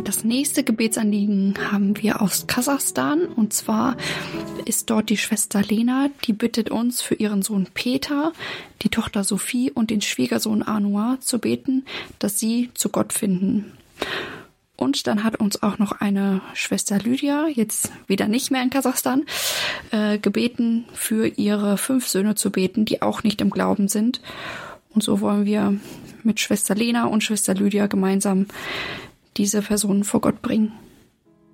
Das nächste Gebetsanliegen haben wir aus Kasachstan. Und zwar ist dort die Schwester Lena, die bittet uns für ihren Sohn Peter, die Tochter Sophie und den Schwiegersohn Anwar zu beten, dass sie zu Gott finden. Und dann hat uns auch noch eine Schwester Lydia, jetzt wieder nicht mehr in Kasachstan, gebeten, für ihre 5 Söhne zu beten, die auch nicht im Glauben sind. Und so wollen wir mit Schwester Lena und Schwester Lydia gemeinsam diese Personen vor Gott bringen.